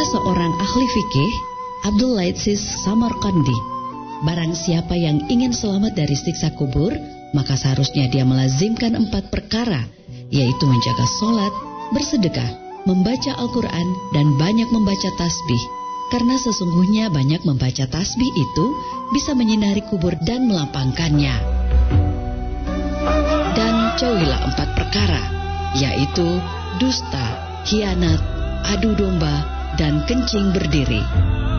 seorang ahli fikih, Abdul Latif Samarkandi, barang siapa yang ingin selamat dari siksa kubur, maka seharusnya dia melazimkan 4 perkara, yaitu menjaga sholat, bersedekah, membaca Al-Quran, dan banyak membaca tasbih. Karena sesungguhnya banyak membaca tasbih itu bisa menyinari kubur dan melapangkannya. Dan jauhilah 4 perkara, yaitu dusta, khianat, adu domba, dan kencing berdiri.